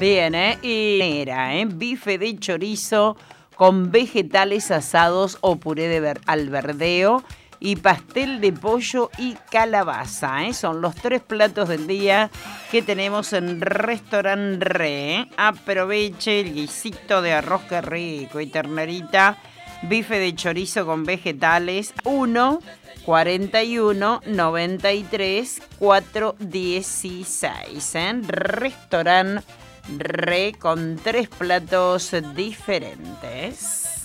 Bien, bife de chorizo con vegetales asados o puré de al verdeo y pastel de pollo y calabaza. Son los 3 platos del día que tenemos en Restaurant Re. Aproveche el guisito de arroz, que rico, y ternerita, bife de chorizo con vegetales, 1-41-93 416. Restaurant Re, con 3 platos diferentes.